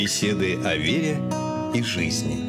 Беседы о вере и жизни.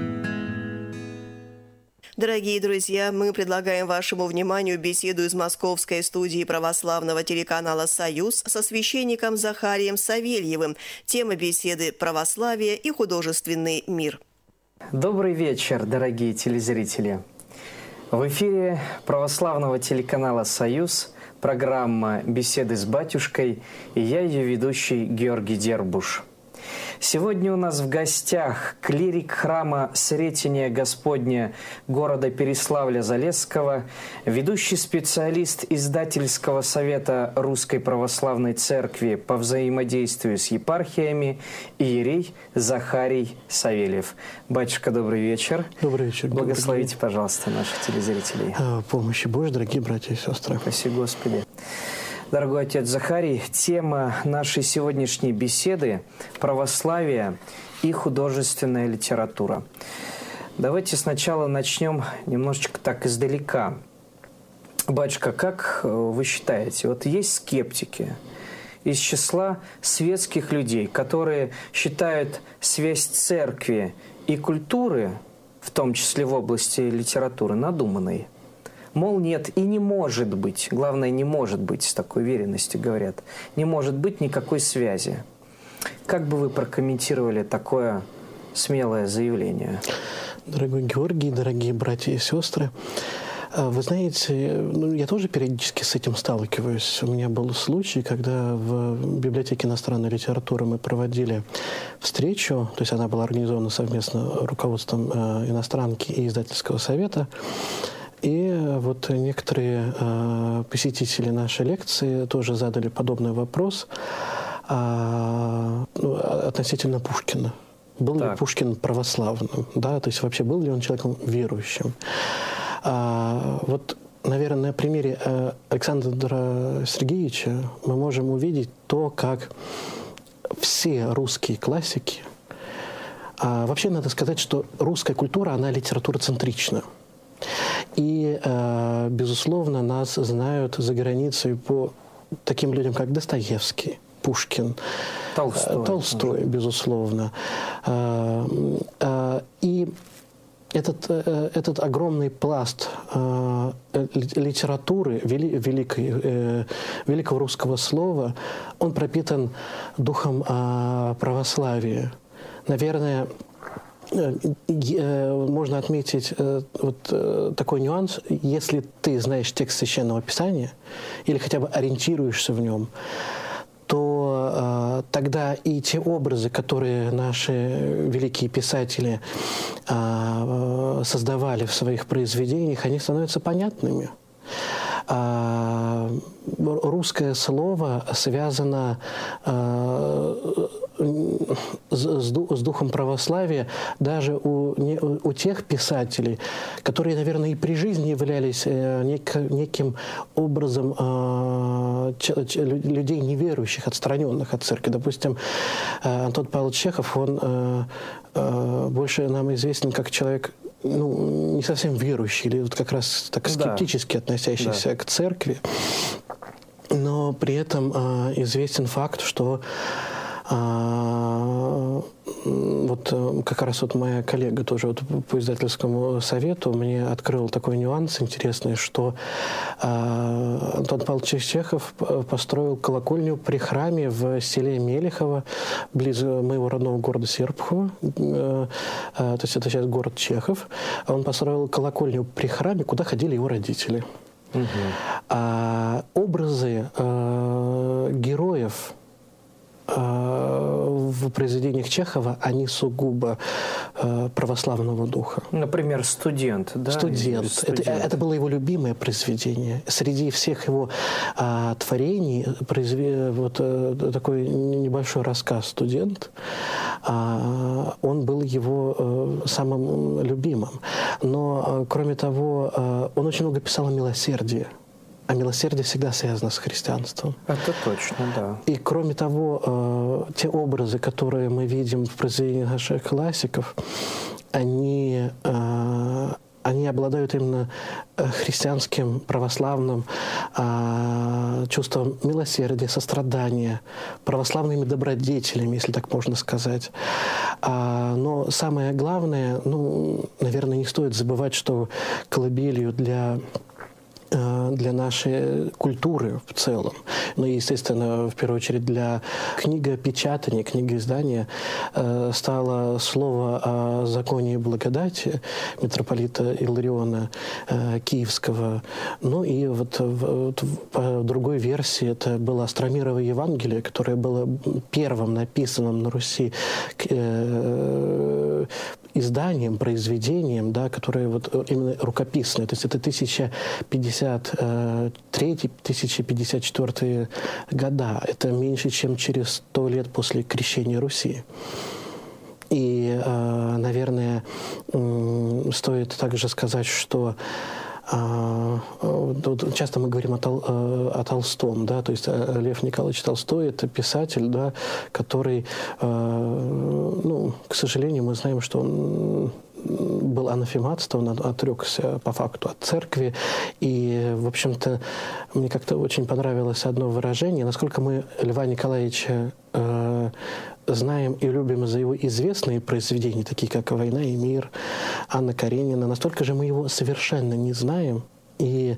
Дорогие друзья, мы предлагаем вашему вниманию беседу из московской студии православного телеканала «Союз» со священником Захарием Савельевым. Тема беседы «Православие и художественный мир». Добрый вечер, дорогие телезрители. В эфире православного телеканала «Союз» программа «Беседы с батюшкой» и я, ее ведущий Георгий Дербуш. Сегодня у нас в гостях клирик храма Сретения Господня города Переславля-Залесского, ведущий специалист издательского совета Русской Православной Церкви по взаимодействию с епархиями иерей Захарий Савельев. Батюшка, добрый вечер. Добрый вечер. Благословите, пожалуйста, наших телезрителей. Помощи Божьей, дорогие братья и сестры. Спасибо, Господи. Дорогой отец Захарий, тема нашей сегодняшней беседы – православие и художественная литература. Давайте сначала начнем немножечко так издалека. Батюшка, как вы считаете, вот есть скептики из числа светских людей, которые считают связь церкви и культуры, в том числе в области литературы, надуманной? Мол, нет, и не может быть, главное, не может быть, с такой уверенностью говорят, не может быть никакой связи. Как бы вы прокомментировали такое смелое заявление? Дорогой Георгий, дорогие братья и сестры, вы знаете, я тоже периодически с этим сталкиваюсь. У меня был случай, когда в библиотеке иностранной литературы мы проводили встречу, то есть она была организована совместно руководством иностранки и издательского совета. И вот некоторые посетители нашей лекции тоже задали подобный вопрос относительно Пушкина. Был ли Пушкин православным? Да? То есть вообще был ли он человеком верующим? Вот, наверное, на примере Александра Сергеевича мы можем увидеть то, как все русские классики... Вообще надо сказать, что русская культура, она литературоцентрична. И, безусловно, нас знают за границей по таким людям, как Достоевский, Пушкин, Толстой, безусловно. И этот огромный пласт литературы, великого русского слова, он пропитан духом православия. Наверное, можно отметить вот такой нюанс. Если ты знаешь текст Священного Писания или хотя бы ориентируешься в нем, то тогда и те образы, которые наши великие писатели создавали в своих произведениях, они становятся понятными. Русское слово связано с духом православия даже у тех писателей, которые, наверное, и при жизни являлись неким образом людей неверующих, отстраненных от церкви. Допустим, Антон Павлович Чехов, он больше нам известен как человек, не совсем верующий, или вот как раз так скептически относящийся к церкви. Но при этом известен факт, что вот как раз вот моя коллега тоже вот по издательскому совету мне открыл такой нюанс интересный, что Антон Павлович Чехов построил колокольню при храме в селе Мелехово, близ моего родного города Серпухова, то есть это сейчас город Чехов. Он построил колокольню при храме, куда ходили его родители. Образы героев в произведениях Чехова, они сугубо православного духа. Например, «Студент». Да? «Студент». Это было его любимое произведение. Среди всех его творений вот такой небольшой рассказ «Студент», он был его самым любимым. Но, кроме того, он очень много писал о милосердии. А милосердие всегда связано с христианством. Это точно, да. И кроме того, те образы, которые мы видим в произведениях наших классиков, они они обладают именно христианским, православным чувством милосердия, сострадания, православными добродетелями, если так можно сказать. Но самое главное, наверное, не стоит забывать, что колыбелью для нашей культуры в целом, естественно, в первую очередь для книгопечатания, книгоиздания стало слово о законе и благодати митрополита Иллариона Киевского. И по другой версии это было Остромирово Евангелие, которое было первым написанным на Руси изданием, произведением, которое именно рукописное. То есть это 1053-1054 года. Это меньше, чем через 100 лет после крещения Руси. И, наверное, стоит также сказать, что часто мы говорим о Толстом, то есть Лев Николаевич Толстой – это писатель, который, к сожалению, мы знаем, что он был анафематством, он отрекся по факту от церкви. И, в общем-то, мне как-то очень понравилось одно выражение. Насколько мы Льва Николаевича знаем и любим за его известные произведения, такие как «Война и мир», Анна Каренина, настолько же мы его совершенно не знаем, и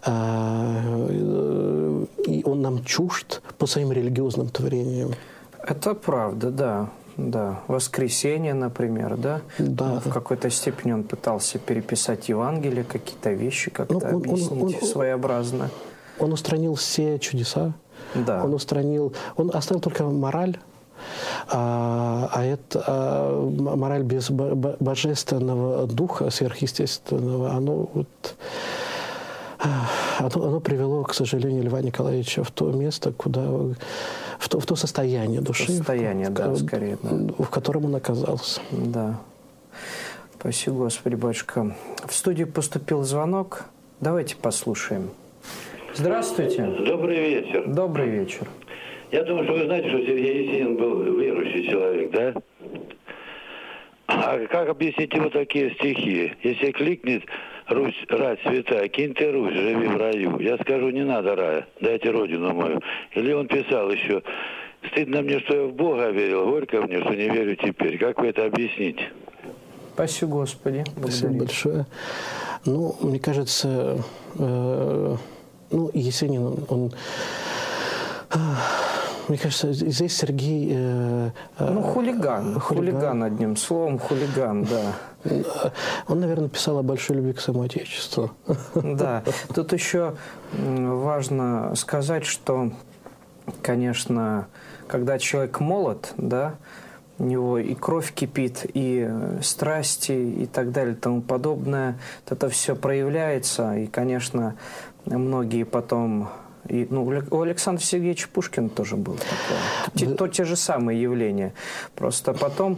он нам чужд по своим религиозным творениям. Это правда, да. Да, «Воскресенье», например, да? Да. В какой-то степени он пытался переписать Евангелие, какие-то вещи как-то объяснить своеобразно. Он устранил все чудеса. Да. Он оставил только мораль. Это мораль без божественного духа, сверхъестественного, оно привело, к сожалению, Льва Николаевича в то место, в то состояние души, скорее, в котором он оказался. Да. Спасибо, Господи, батюшка. В студию поступил звонок. Давайте послушаем. Здравствуйте. Добрый вечер. Добрый вечер. Я думаю, что вы знаете, что Сергей Есенин был верующий человек, да? А как объяснить его такие стихи? Если кликнет «Русь, рать святая, кинь ты, Русь, живи в раю». Я скажу, не надо рая, дайте родину мою. Или он писал еще: «Стыдно мне, что я в Бога верил, горько мне, что не верю теперь». Как вы это объясните? Спасибо, Господи. Спасибо большое. Мне кажется, Есенин, он... Мне кажется, здесь Сергей... Хулиган, одним словом, хулиган, да. Он, наверное, писал о большой любви к своему Отечеству. Да. Тут еще важно сказать, что, конечно, когда человек молод, да, у него и кровь кипит, и страсти, и так далее, и тому подобное, это все проявляется, и, конечно, многие потом... у Александра Сергеевича Пушкина тоже было такое. Те же самые явления. Просто потом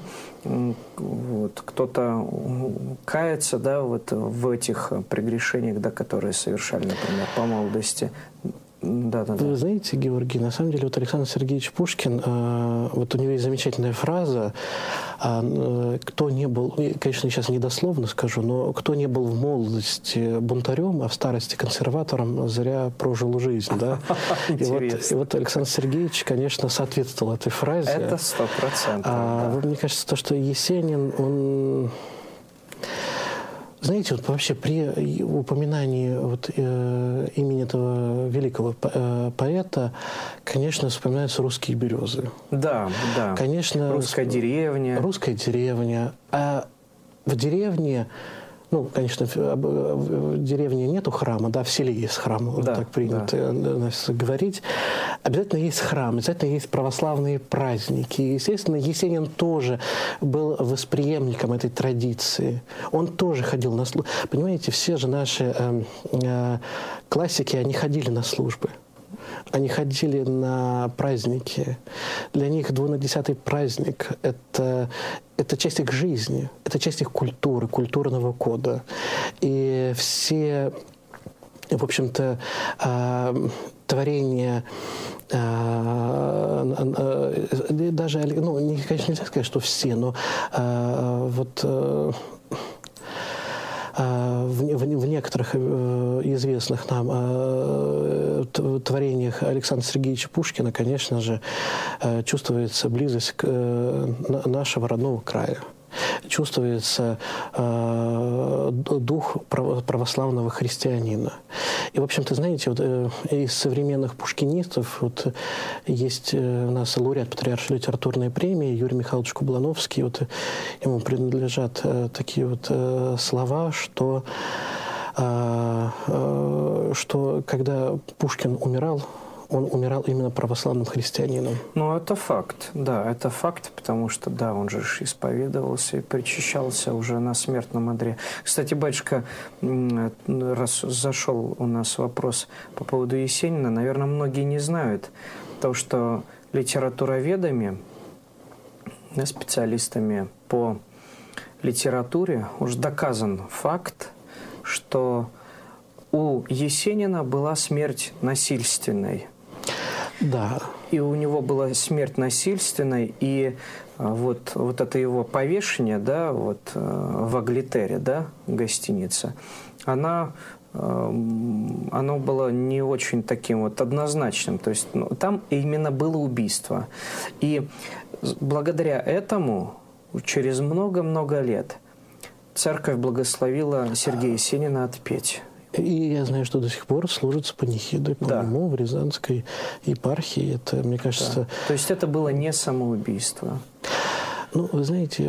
кто-то кается, в этих прегрешениях, которые совершали, например, по молодости. Да. Вы знаете, Георгий, на самом деле Александр Сергеевич Пушкин, у него есть замечательная фраза: кто не был, конечно, сейчас недословно скажу, но кто не был в молодости бунтарем, а в старости консерватором, зря прожил жизнь, да? И вот Александр Сергеевич, конечно, соответствовал этой фразе. Это 100%. Мне кажется, то, что Есенин, он... Знаете, вообще при упоминании имени этого великого поэта, конечно, вспоминаются русские березы. Да. Конечно, русская деревня. Русская деревня. А в деревне... конечно, в деревне нету храма, в селе есть храм, так принято говорить. Обязательно есть храм, обязательно есть православные праздники. Естественно, Есенин тоже был восприемником этой традиции. Он тоже ходил на службы. Понимаете, все же наши классики, они ходили на службы. Они ходили на праздники. Для них 12-й праздник – это часть их жизни, это часть их культуры, культурного кода. И все, в общем-то, творения, даже, конечно, нельзя сказать, что все, но в некоторых известных нам творениях Александра Сергеевича Пушкина, конечно же, чувствуется близость к нашего родного края. Чувствуется дух православного христианина. И, в общем-то, знаете, вот, из современных пушкинистов вот, есть у нас лауреат Патриаршей литературной премии Юрий Михайлович Кублановский. Вот, ему принадлежат такие вот слова, что когда Пушкин умирал, он умирал именно православным христианином. Ну, это факт, да, это факт, потому что, да, он же исповедовался и причащался уже на смертном одре. Кстати, батюшка, раз зашел у нас вопрос по поводу Есенина, наверное, многие не знают то, что литературоведами, специалистами по литературе уже доказан факт, что у Есенина была смерть насильственной. Да. И у него была смерть насильственной, и вот это его повешение, да, вот в Аглитере, да, гостиница, оно было не очень таким вот однозначным. То есть там именно было убийство. И благодаря этому через много-много лет церковь благословила Сергея Есенина отпеть. И я знаю, что до сих пор служатся панихиды по нему в Рязанской епархии. Это, мне кажется... Да. То есть это было не самоубийство? Ну, вы знаете,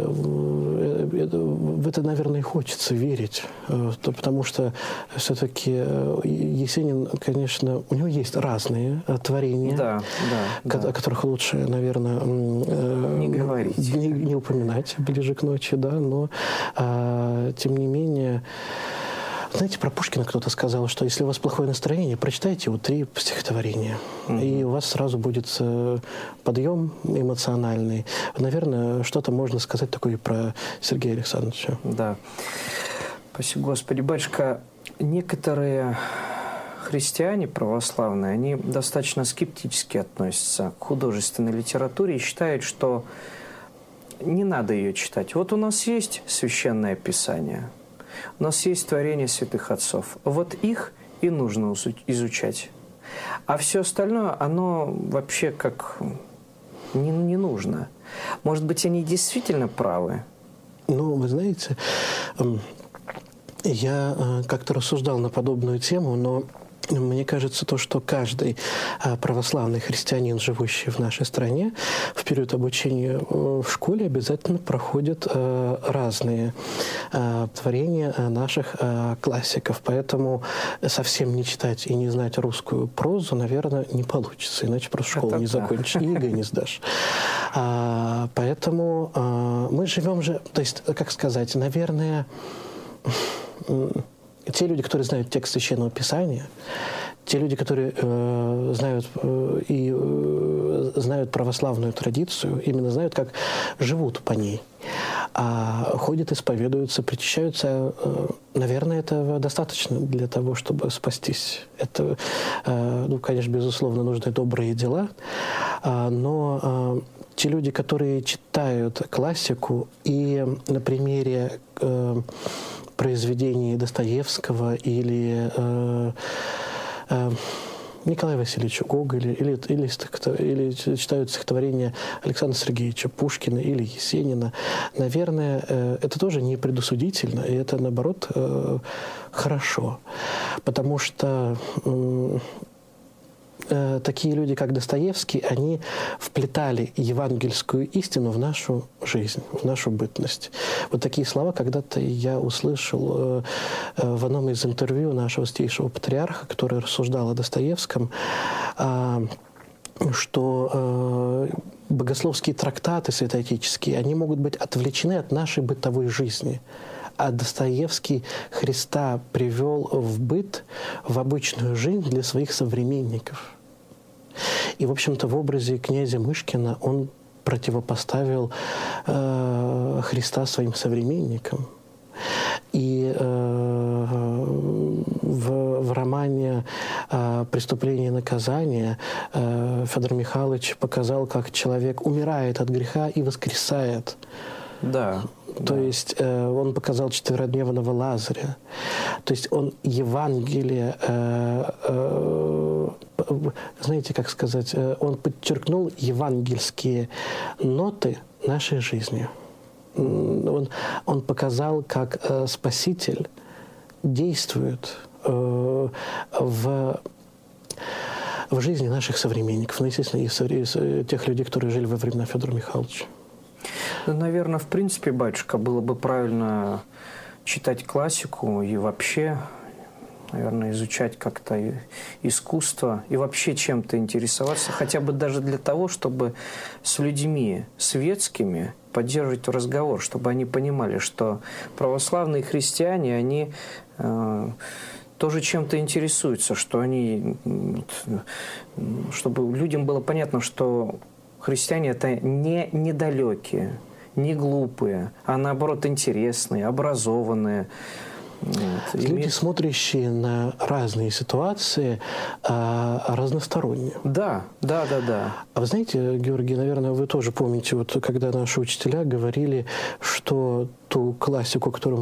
в это, наверное, и хочется верить. Потому что все-таки Есенин, конечно, у него есть разные творения, о которых лучше, наверное, не говорить. Не упоминать ближе к ночи, да, но, тем не менее... Знаете, про Пушкина кто-то сказал, что если у вас плохое настроение, прочитайте вот 3 стихотворения, и у вас сразу будет подъем эмоциональный. Наверное, что-то можно сказать такое про Сергея Александровича. Да. Спасибо, Господи. Батюшка, некоторые христиане православные, они достаточно скептически относятся к художественной литературе и считают, что не надо ее читать. Вот у нас есть Священное Писание, у нас есть творения святых отцов. Вот их и нужно изучать. А все остальное, оно вообще как не нужно. Может быть, они действительно правы? Ну, вы знаете, я как-то рассуждал на подобную тему, но мне кажется, то, что каждый православный христианин, живущий в нашей стране, в период обучения в школе обязательно проходит разные творения наших классиков. Поэтому совсем не читать и не знать русскую прозу, наверное, не получится. Иначе просто школу не закончишь и ЕГЭ не сдашь. Поэтому мы живем же... То есть, как сказать, наверное... Те люди, которые знают текст Священного Писания, те люди, которые знают православную традицию, именно знают, как живут по ней, ходят, исповедуются, причащаются, наверное, этого достаточно для того, чтобы спастись. Это, конечно, безусловно, нужны добрые дела, но те люди, которые читают классику и на примере произведений Достоевского или Николая Васильевича Гоголя, или читают стихотворения Александра Сергеевича Пушкина или Есенина, наверное, это тоже не предусудительно, и это, наоборот, хорошо. Потому что такие люди, как Достоевский, они вплетали евангельскую истину в нашу жизнь, в нашу бытность. Вот такие слова когда-то я услышал в одном из интервью нашего святейшего патриарха, который рассуждал о Достоевском, что богословские трактаты святоотеческие, они могут быть отвлечены от нашей бытовой жизни. А Достоевский Христа привел в быт, в обычную жизнь для своих современников. И, в общем-то, в образе князя Мышкина он противопоставил Христа своим современникам. И в романе «Преступление и наказание» Федор Михайлович показал, как человек умирает от греха и воскресает Да. То есть он показал четверодневного Лазаря. То есть он Евангелие, знаете, как сказать, он подчеркнул евангельские ноты нашей жизни. Он показал, как Спаситель действует в жизни наших современников, ну, естественно, и тех людей, которые жили во времена Федора Михайловича. Ну, наверное, в принципе, батюшка, было бы правильно читать классику и вообще, наверное, изучать как-то искусство и вообще чем-то интересоваться, хотя бы даже для того, чтобы с людьми светскими поддерживать разговор, чтобы они понимали, что православные христиане, они тоже чем-то интересуются, что они, чтобы людям было понятно, что христиане – это не недалекие, не глупые, а наоборот интересные, образованные. Люди, смотрящие на разные ситуации, разносторонние. Да. А вы знаете, Георгий, наверное, вы тоже помните, вот когда наши учителя говорили, что ту классику, которую